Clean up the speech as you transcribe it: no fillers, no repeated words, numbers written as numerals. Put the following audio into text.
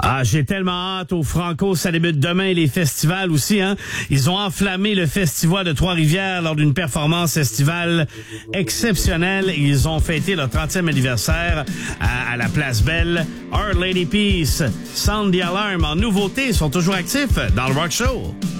Ah, j'ai tellement hâte au Franco, ça débute demain, les festivals aussi, hein. Ils ont enflammé le festival de Trois-Rivières lors d'une performance estivale exceptionnelle. Ils ont fêté leur 30e anniversaire à la Place Belle. Our Lady Peace, Sound the Alarm en nouveauté sont toujours actifs dans le Rock Show.